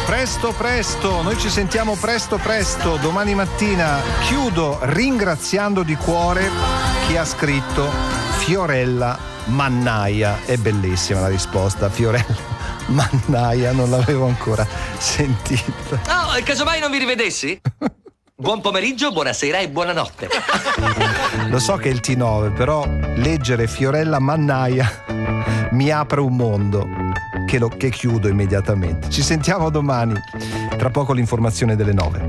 Presto, noi ci sentiamo presto, domani mattina. Chiudo ringraziando di cuore chi ha scritto Fiorella Mannaia. È bellissima la risposta, Fiorella Mannaia, non l'avevo ancora sentita. No, casomai non vi rivedessi? Buon pomeriggio, buonasera e buonanotte. Lo so che è il T9, però leggere Fiorella Mannaia mi apre un mondo che chiudo immediatamente. Ci sentiamo domani, tra poco l'informazione delle 9.